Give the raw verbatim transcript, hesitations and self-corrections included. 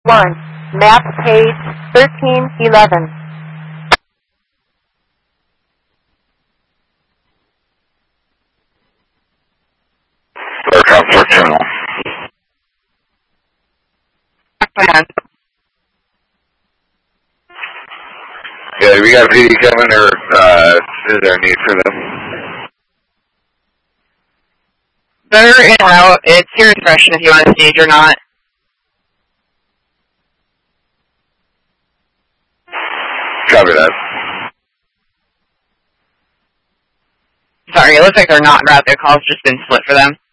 one. Map page thirteen eleven. Starcraft for Terminal. Yeah, we got P D coming, or uh, is there a need for them? They're in route. It's your discretion if you want to stage or not. Copy that. Sorry, it looks like they're not in route. Their call's just been split for them.